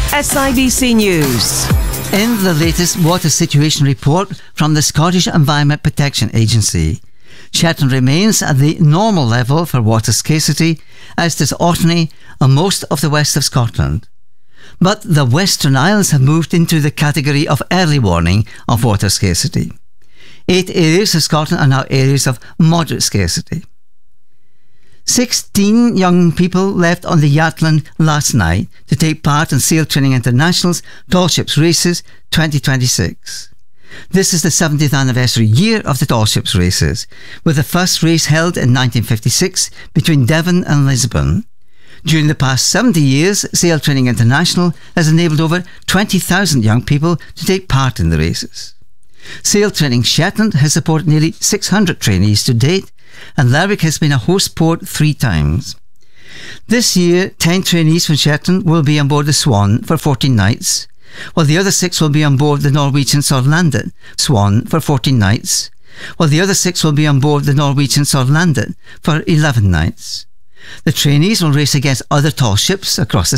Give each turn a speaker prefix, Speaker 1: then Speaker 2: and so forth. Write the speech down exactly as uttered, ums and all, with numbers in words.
Speaker 1: S I B C News.
Speaker 2: In the latest water situation report from the Scottish Environment Protection Agency, Shetland remains at the normal level for water scarcity, as does Orkney and most of the west of Scotland. But the Western Islands have moved into the category of early warning of water scarcity. Eight areas of Scotland are now areas of moderate scarcity. Sixteen young people left on the Yatland last night to take part in Sail Training International's Tall Ships Races twenty twenty-six. This is the seventieth anniversary year of the Tall Ships Races, with the first race held in nineteen fifty-six between Devon and Lisbon. During the past seventy years, Sail Training International has enabled over twenty thousand young people to take part in the races. Sail Training Shetland has supported nearly six hundred trainees to date, and Lerwick has been a host port three times. This year, ten trainees from Shetland will be on board the Swan for fourteen nights, while the other six will be on board the Norwegian Sørlandet Swan for fourteen nights, while the other six will be on board the Norwegian Sørlandet for eleven nights. The trainees will race against other tall ships across the